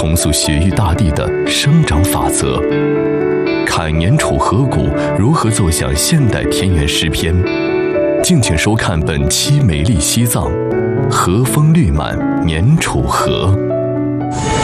重塑雪域大地的生长法则，看年楚河谷如何奏响现代田园诗篇。敬请收看本期《美丽西藏》，和风绿满年楚河。